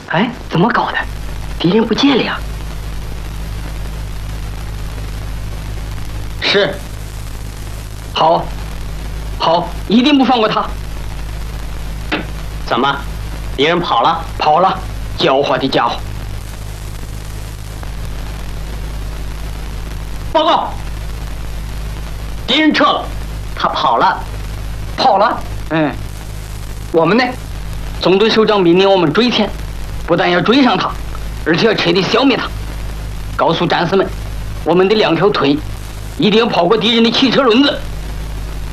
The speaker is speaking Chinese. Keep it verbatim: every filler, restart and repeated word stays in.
哎，怎么搞的？敌人不见了呀？是。好，好，一定不放过他。 怎么，敌人跑了？ 跑了，狡猾的家伙！报告，敌人撤了， 他跑了， 跑了。嗯，我们呢？总队首长命令我们追前，不但要追上他，而且要彻底消灭他。告诉战士们，我们的两条腿一定要跑过敌人的汽车轮子。